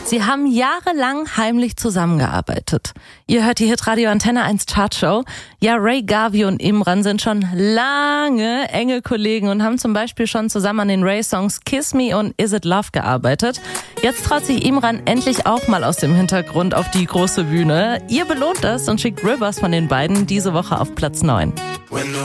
Sie haben jahrelang heimlich zusammengearbeitet. Ihr hört die Hitradio Antenne 1 Chartshow. Ja, Ray Garvey und Imran sind schon lange enge Kollegen und haben zum Beispiel schon zusammen an den Ray-Songs Kiss Me und Is It Love gearbeitet. Jetzt traut sich Imran endlich auch mal aus dem Hintergrund auf die große Bühne. Ihr belohnt das und schickt Rivers von den beiden diese Woche auf Platz 9.